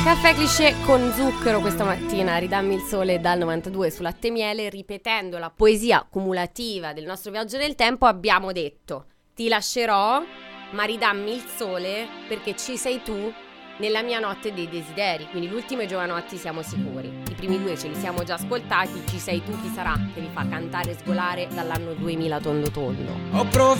Caffè Cliché con zucchero questa mattina, ridammi il sole dal 92 su Latte e Miele, ripetendo la poesia cumulativa del nostro viaggio nel tempo. Abbiamo detto: ti lascerò, ma ridammi il sole perché ci sei tu nella mia notte dei desideri. Quindi l'ultimo e Giovanotti siamo sicuri, i primi due ce li siamo già ascoltati. Ci sei tu, chi sarà che mi fa cantare e sgolare dall'anno 2000 tondo tondo.